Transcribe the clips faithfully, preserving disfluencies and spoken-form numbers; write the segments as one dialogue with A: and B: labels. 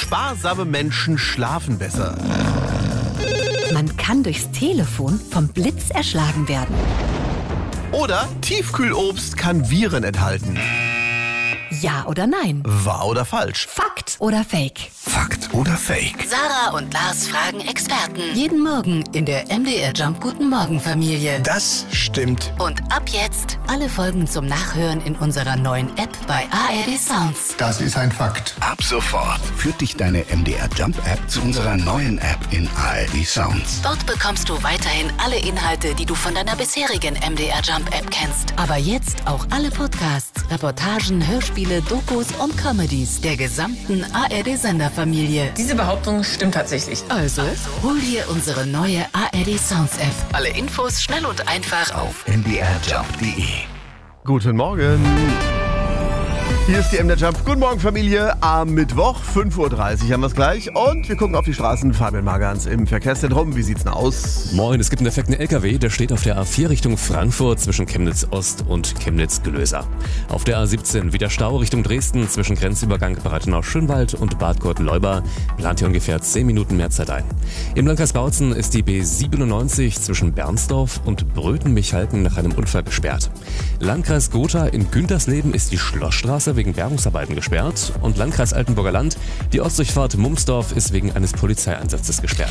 A: Sparsame Menschen schlafen besser.
B: Man kann durchs Telefon vom Blitz erschlagen werden.
A: Oder Tiefkühlobst kann Viren enthalten.
B: Ja oder nein?
A: Wahr oder falsch?
B: Fakt oder Fake?
A: Fakt oder Fake?
B: Sarah und Lars fragen Experten. Jeden Morgen in der M D R Jump Guten Morgen Familie.
A: Das stimmt.
B: Und ab jetzt alle Folgen zum Nachhören in unserer neuen App bei A R D Sounds.
C: Das ist ein Fakt.
D: Ab sofort führt dich deine M D R Jump App zu unserer neuen App in A R D Sounds.
B: Dort bekommst du weiterhin alle Inhalte, die du von deiner bisherigen M D R Jump App kennst. Aber jetzt auch alle Podcasts, Reportagen, Hörspiele, Dokus und Comedies der gesamten A R D-Senderfamilie.
E: Diese Behauptung stimmt tatsächlich.
B: Also, hol dir unsere neue A R D Sounds App. Alle Infos schnell und einfach auf
D: m d r jump punkt d e.
A: Guten Morgen. Hier ist die M D R Jump. Guten Morgen, Familie. Am Mittwoch, fünf Uhr dreißig haben wir es gleich. Und wir gucken auf die Straßen. Fabian Magans im Verkehrszentrum. Wie sieht's denn aus?
F: Moin, es gibt einen defekten L K W, der steht auf der A vier Richtung Frankfurt zwischen Chemnitz Ost und Chemnitz Glöser. Auf der A siebzehn wieder Stau Richtung Dresden zwischen Grenzübergang Breitenau-Schönwald und Bad Gurten-Leuba. Plant hier ungefähr zehn Minuten mehr Zeit ein. Im Landkreis Bautzen ist die B siebenundneunzig zwischen Bernsdorf und Bröten-Michalken nach einem Unfall gesperrt. Landkreis Gotha in Güntersleben ist die Schlossstraße wegen Bergungsarbeiten gesperrt und Landkreis Altenburger Land, die Ostdurchfahrt Mumsdorf ist wegen eines Polizeieinsatzes gesperrt.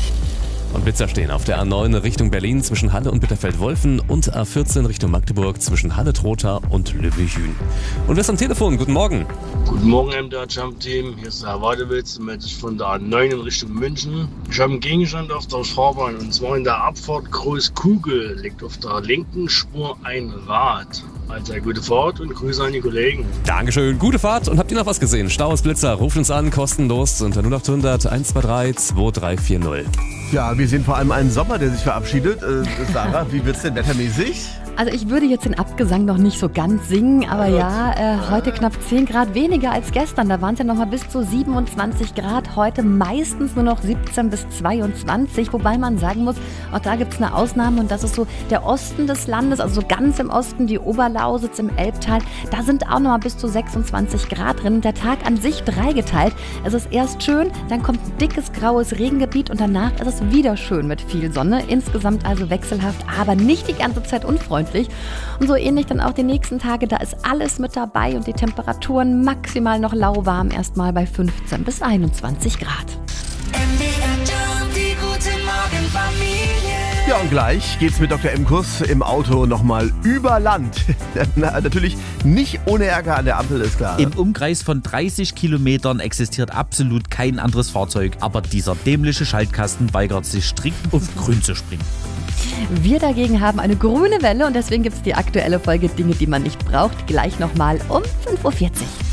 F: Und Blitzer stehen auf der A neun Richtung Berlin zwischen Halle und Bitterfeld-Wolfen und A vierzehn Richtung Magdeburg zwischen Halle-Trotha und Lübbechl. Und wer ist am Telefon? Guten Morgen.
G: Guten Morgen, M D R Jump Team. Hier ist der Herr Wadewitz, melde ich von der A neun in Richtung München. Ich habe einen Gegenstand auf der Fahrbahn und zwar in der Abfahrt Großkugel liegt auf der linken Spur ein Rad. Also eine gute Fahrt und Grüße an die Kollegen.
F: Dankeschön, gute Fahrt. Und habt ihr noch was gesehen? Staus, Blitzer, ruft uns an, kostenlos unter null acht hundert eins zwei drei zwei drei vier null.
A: Ja, wir sehen vor allem einen Sommer, der sich verabschiedet. Äh, Sarah, wie wird's denn wettermäßig?
H: Also ich würde jetzt den Abgesang noch nicht so ganz singen, aber ja, äh, heute knapp zehn Grad weniger als gestern. Da waren es ja noch mal bis zu siebenundzwanzig Grad. Heute meistens nur noch siebzehn bis zweiundzwanzig. Wobei man sagen muss, auch da gibt es eine Ausnahme und das ist so der Osten des Landes, also so ganz im Osten, die Oberlausitz im Elbtal. Da sind auch noch mal bis zu sechsundzwanzig Grad drin. Der Tag an sich dreigeteilt. Es ist erst schön, dann kommt ein dickes graues Regengebiet und danach ist es wieder schön mit viel Sonne. Insgesamt also wechselhaft, aber nicht die ganze Zeit unfreundlich. Und so ähnlich dann auch die nächsten Tage, da ist alles mit dabei und die Temperaturen maximal noch lauwarm, erstmal bei fünfzehn bis einundzwanzig Grad.
I: M D R Jump, die gute Morgen Familie.
A: Ja, und gleich geht's mit Doktor Imkus im Auto nochmal über Land. Na, natürlich nicht ohne Ärger an der Ampel, ist klar.
J: Im Umkreis von dreißig Kilometern existiert absolut kein anderes Fahrzeug, aber dieser dämliche Schaltkasten weigert sich strikt auf grün zu springen.
H: Wir dagegen haben eine grüne Welle und deswegen gibt es die aktuelle Folge Dinge, die man nicht braucht, gleich nochmal um fünf Uhr vierzig.